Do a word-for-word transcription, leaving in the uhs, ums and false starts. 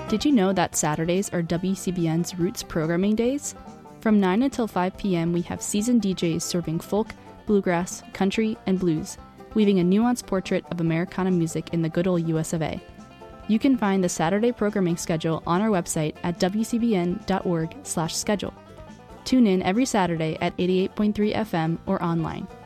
Did you know that Saturdays are W C B N's Roots programming days? From nine until five p.m. we have seasoned D Js serving folk, bluegrass, country, and blues, weaving a nuanced portrait of Americana music in the good old U S of A. You can find the Saturday programming schedule on our website at w c b n dot org slash schedule. Tune in every Saturday at eighty-eight point three F M or online.